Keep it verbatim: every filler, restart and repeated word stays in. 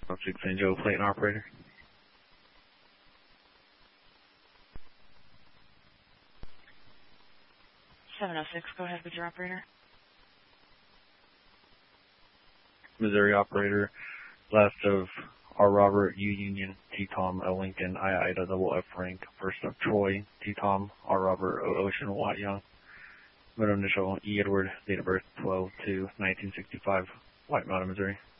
six San Joe Clayton operator. seven oh six, go ahead with your operator. Missouri operator, last of R. Robert, U Union, T Tom, L Lincoln, I Ida, double F Frank, first of Troy, T Tom, R. Robert, O Ocean, Watt Young, middle initial E. Edward, date of birth twelve two nineteen sixty-five, White Mountain, Missouri.